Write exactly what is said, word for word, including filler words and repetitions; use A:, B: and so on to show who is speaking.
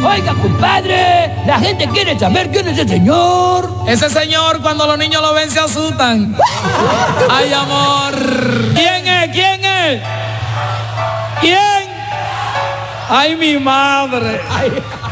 A: Oiga, compadre, la gente quiere saber quién es ese señor.
B: Ese señor, cuando los niños lo ven, se asustan. Ay, amor. ¿Quién es? ¿Quién es? ¿Quién? Ay, mi madre. Ay.